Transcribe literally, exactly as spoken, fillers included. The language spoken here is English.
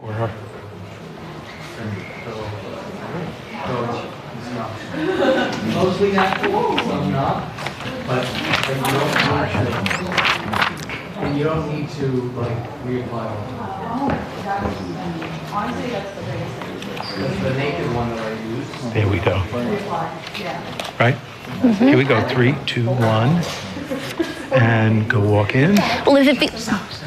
For her. Mostly natural, some not, but but you don't need to, and you don't need to like reapply. Honestly, that's the biggest thing. That's the naked one that I use. There we go. Reapply, yeah. Right? Here we go. Three, two, one. And go walk in. Well, if it be,